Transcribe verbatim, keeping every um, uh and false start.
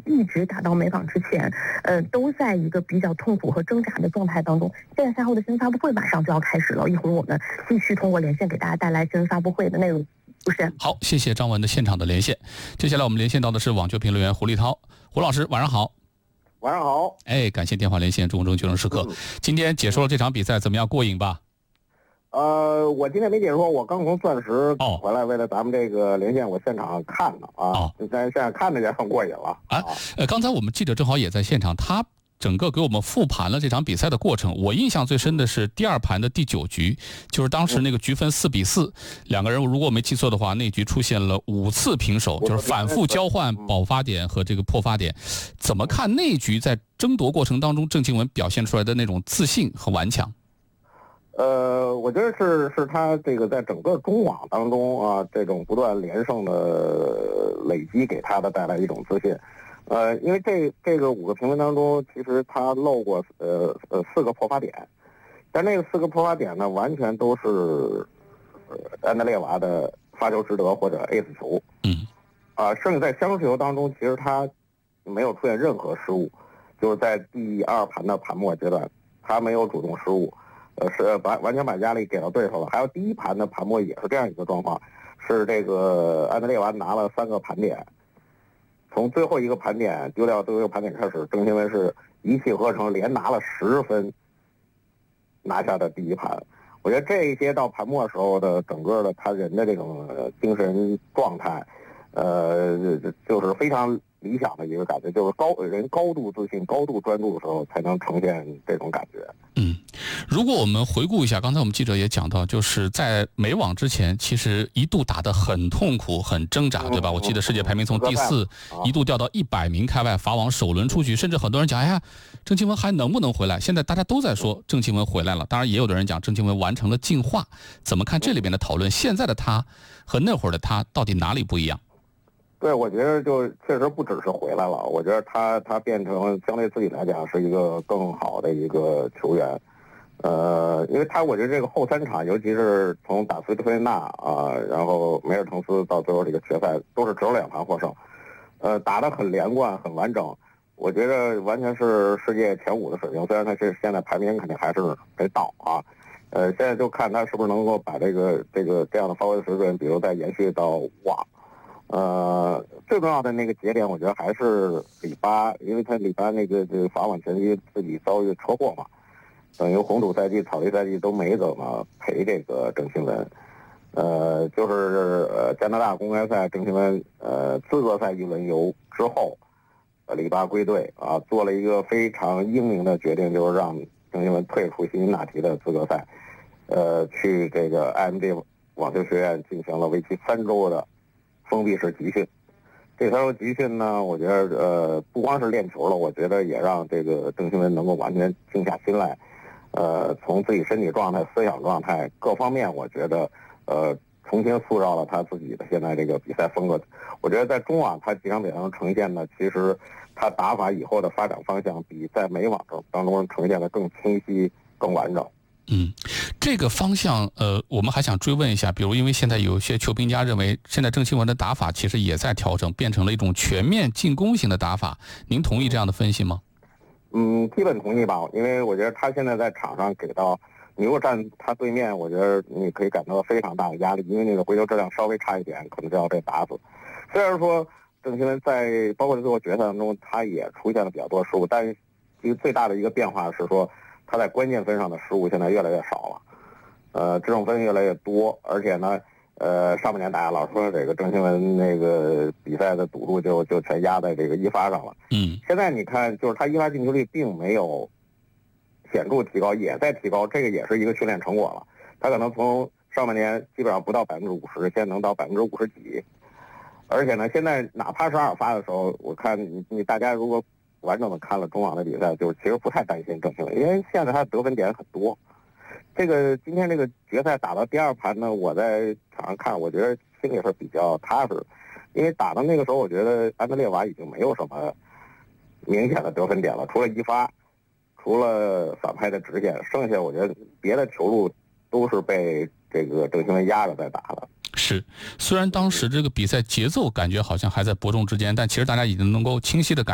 一直打到美网之前，呃，都在一个比较痛苦和挣扎的状态当中。现在赛后的新闻发布会马上就要开始了，一会儿我们继续通过连线给大家带来新闻发布会的内容。主持人， 好，谢谢张文的现场的连线。接下来我们连线到的是网球评论员胡立涛，胡老师晚上好。 晚上好。 哎，感谢电话连线，中中决胜时刻。嗯、今天解说了这场比赛怎么样？过瘾吧？ 呃，我今天没解说，我刚从钻石回来，为了咱们这个连线，我现场看了啊。哦，在现在看着也很过瘾了啊。呃，刚才我们记者正好也在现场，他整个给我们复盘了这场比赛的过程。我印象最深的是第二盘的第九局，就是当时那个局分四比四，两个人如果我没记错的话，那局出现了五次平手，就是反复交换爆发点和这个破发点。怎么看那局在争夺过程当中，郑钦文表现出来的那种自信和顽强？ 呃，我觉得是是他这个在整个中网当中啊，这种不断连胜的累积给他的带来一种自信。呃，因为这这个五个评分当中，其实他漏过呃呃四个破发点，但那个四个破发点呢，完全都是呃安德烈娃的发球失德或者 ace 球。 嗯。 啊，剩下在相持球当中，其实他没有出现任何失误，就是在第二盘的盘末阶段，他没有主动失误。呃，是把完全把压力给到对手了。还有第一盘的盘末也是这样一个状况，是这个安德烈娃拿了三个盘点，从最后一个盘点丢掉最后一个盘点开始，郑钦文是一气呵成，连拿了十分，拿下的第一盘。我觉得这一些到盘末时候的整个的他人的这种精神状态，呃，就是非常理想的一个感觉，就是高人高度自信、高度专注的时候，才能呈现这种感觉。 嗯，如果我们回顾一下，刚才我们记者也讲到，就是在美网之前，其实一度打得很痛苦、很挣扎，对吧？我记得世界排名从第四一度掉到一百名开外，法网首轮出局，甚至很多人讲，哎呀，郑钦文还能不能回来？现在大家都在说郑钦文回来了，当然也有的人讲郑钦文完成了进化。怎么看这里边的讨论？现在的他和那会儿的他到底哪里不一样？ 对，我觉得就确实不只是回来了，我觉得他他变成相对自己来讲是一个更好的一个球员，呃，因为他我觉得这个后三场，尤其是从打斯维特利纳啊，然后梅尔滕斯到最后这个决赛，都是只有两盘获胜，呃，打得很连贯，很完整，我觉得完全是世界前五的水平。虽然他是现在排名肯定还是没到啊，呃，现在就看他是不是能够把这个这个这样的发挥水准，比如再延续到网。呃，最重要的那个节点，我觉得还是里巴，因为他里巴那个这个法网前期自己遭遇车祸嘛，等于红土赛季、草地赛季都没怎么陪这个郑钦文。呃，就是呃加拿大公开赛郑钦文呃资格赛一轮游之后，呃里巴归队啊，做了一个非常英明的决定，就是让郑钦文退出辛辛那提的资格赛，呃，去这个 I M G 网球学院进行了为期三周的封闭式集训。这三周集训呢，我觉得呃不光是练球了，我觉得也让这个郑钦文能够完全静下心来，呃，从自己身体状态、思想状态各方面，我觉得呃重新塑造了他自己的现在这个比赛风格。我觉得在中网他几场比赛中呈现的，其实他打法以后的发展方向比在美网当中呈现的更清晰、更完整。 嗯，这个方向，呃，我们还想追问一下，比如因为现在有些球评家认为，现在郑钦文的打法其实也在调整，变成了一种全面进攻型的打法，您同意这样的分析吗？ 嗯，基本同意吧，因为我觉得他现在在场上给到，你如果站他对面，我觉得你可以感到非常大的压力，因为那个回球质量稍微差一点，可能就要被打死。虽然说郑钦文在包括最后决赛当中，他也出现了比较多失误，但是其实最大的一个变化是说，他在关键分上的失误现在越来越少了，呃，这种分越来越多，而且呢，呃，上半年大家老说这个郑钦文那个比赛的赌注就就全压在这个一发上了， 嗯， 现在你看，就是他一发进球率并没有显著提高，也在提高，这个也是一个训练成果了。他可能从上半年基本上不到百分之五十，现在能到百分之五十几，而且呢，现在哪怕是二发的时候，我看你你大家如果完整的看了中网的比赛，就是其实不太担心郑钦文，因为现在他得分点很多。这个今天这个决赛打到第二盘呢，我在场上看，我觉得心里是比较踏实，因为打到那个时候，我觉得安德烈娃已经没有什么明显的得分点了，除了一发，除了反拍的直线，剩下我觉得别的球路都是被这个郑钦文压着在打的。 是，虽然当时这个比赛节奏感觉好像还在伯仲之间，但其实大家已经能够清晰的感